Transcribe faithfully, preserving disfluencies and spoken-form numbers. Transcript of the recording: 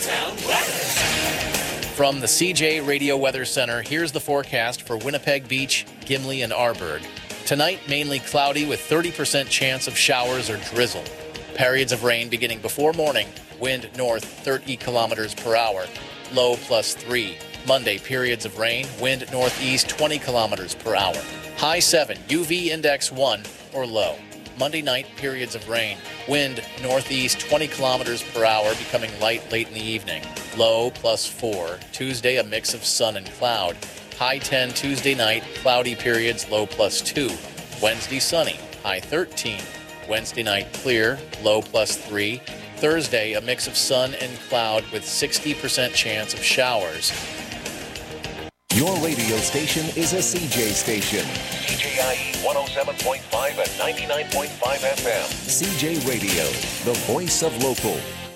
Town weather. From the C J Radio Weather Center, here's the forecast for Winnipeg Beach, Gimli, and Arborg. Tonight, mainly cloudy with thirty percent chance of showers or drizzle. Periods of rain beginning before morning. Wind north thirty kilometers per hour. Low plus three. Monday, periods of rain. Wind northeast twenty kilometers per hour. High seven. U V index one or low. Monday night, periods of rain. Wind northeast twenty kilometers per hour, becoming light late in the evening. Low plus four. Tuesday, a mix of sun and cloud. High ten Tuesday night, cloudy periods, low plus two. Wednesday, sunny. High thirteen. Wednesday night, clear, low plus three. Thursday, a mix of sun and cloud with sixty percent chance of showers. Your radio station is a C J station. C J I E one oh seven point five and ninety-nine point five F M. C J Radio, the voice of local.